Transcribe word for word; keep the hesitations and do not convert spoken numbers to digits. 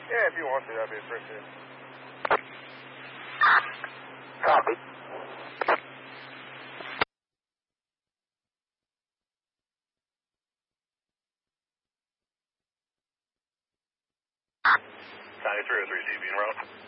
Yeah, if you want to, that'd be appreciated. Copy. ninety-three oh three, Z being route.